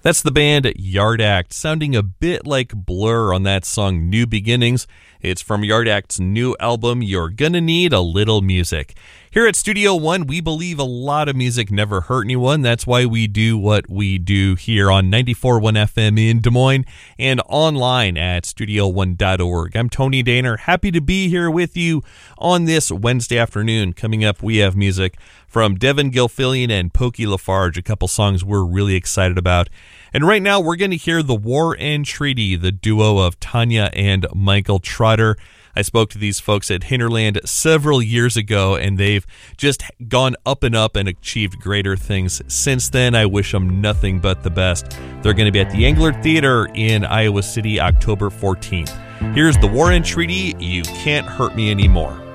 That's the band Yard Act, sounding a bit like Blur on that song New Beginnings. It's from Yard Act's new album, You're Gonna Need a Little Music. Here at Studio One, we believe a lot of music never hurt anyone. That's why we do what we do here on 94.1 FM in Des Moines and online at studio1.org. I'm Tony Daner, happy to be here with you on this Wednesday afternoon. Coming up, we have music from Devin Gilfillian and Pokey Lafarge, a couple songs we're really excited about. And right now, we're going to hear The War and Treaty, the duo of Tanya and Michael Trotter. I spoke to these folks at Hinterland several years ago, and they've just gone up and up and achieved greater things since then. I wish them nothing but the best. They're going to be at the Angler Theater in Iowa City, October 14th. Here's The War and Treaty, You Can't Hurt Me Anymore.